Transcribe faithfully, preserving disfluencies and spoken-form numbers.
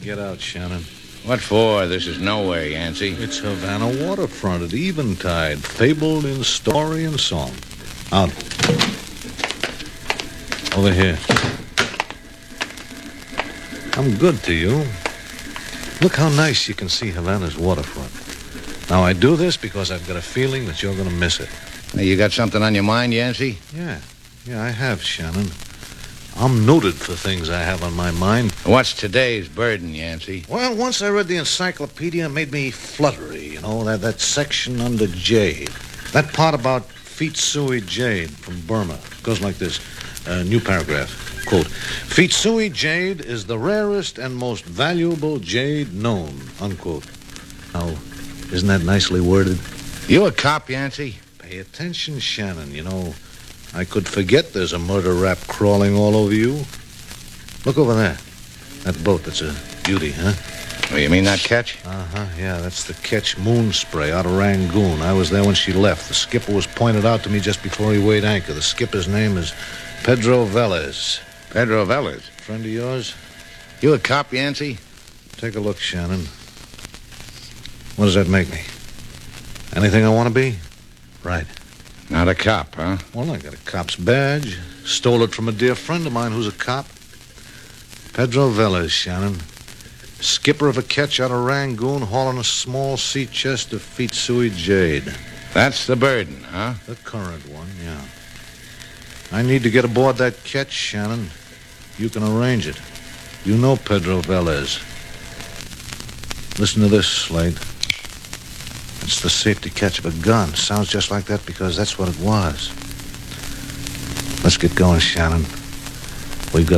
Get out, Shannon. What for? This is nowhere, Yancey. It's Havana waterfront at eventide, fabled in story and song. Out. Over here. I'm good to you. Look how nice you can see Havana's waterfront. Now, I do this because I've got a feeling that you're going to miss it. Hey, you got something on your mind, Yancey? Yeah. Yeah, I have, Shannon. I'm noted for things I have on my mind. What's today's burden, Yancey? Well, once I read the encyclopedia, it made me fluttery, you know, that, that section under jade. That part about Fitsui jade from Burma. Goes like this. Uh, new paragraph. Quote, Fitsui jade is the rarest and most valuable jade known, unquote. Now, isn't that nicely worded? You a cop, Yancey? Pay attention, Shannon. You know, I could forget there's a murder rap crawling all over you. Look over there. That boat, that's a beauty, huh? Oh, you mean that ketch? Uh-huh, yeah, that's the Ketch Moon Spray out of Rangoon. I was there when she left. The skipper was pointed out to me just before he weighed anchor. The skipper's name is Pedro Velez. Pedro Velez. Friend of yours? You a cop, Yancey? Take a look, Shannon. What does that make me? Anything I want to be? Right. Not a cop, huh? Well, I got a cop's badge. Stole it from a dear friend of mine who's a cop. Pedro Velez, Shannon. Skipper of a ketch out of Rangoon, hauling a small sea chest of Fitsui jade. That's the burden, huh? The current one, yeah. I need to get aboard that ketch, Shannon. You can arrange it. You know Pedro Velez. Listen to this, Slade. It's the safety catch of a gun. Sounds just like that because that's what it was. Let's get going, Shannon. We've got